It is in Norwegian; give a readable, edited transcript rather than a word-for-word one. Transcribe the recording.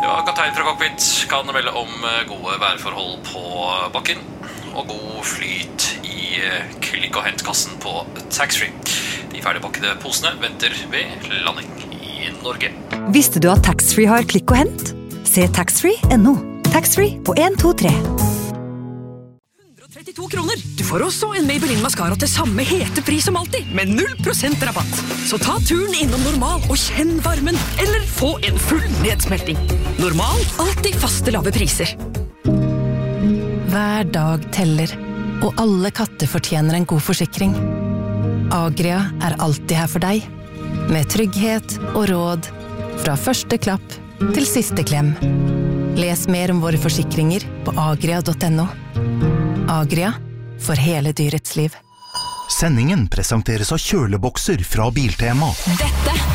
Ja, kaptein fra cockpit kan melde om gode værforhold på bakken og god flyt i klikk- og hentkassen på taxfree. De ferdigpakkede posene venter ved landing i Norge. Visste du at taxfree har klikk og hent? Se taxfree.no. Taxfree på 1, 2, 3. 132 kroner. Du får også en Maybelline Mascara til samme hete pris som alltid, med 0% rabatt. Så ta turen innom Normal og kjenn varmen, eller få en full nedsmelting. Normal, alltid faste lave priser. Hver dag teller, og alle katter fortjener en god forsikring. Agria er alltid her for deg, med trygghet og råd, fra første klapp til siste klem. Les mer om våre forsikringer på agria.no. Agria, for hele dyrets liv. Sendingen presenteres av kjølebokser fra Biltema. Dette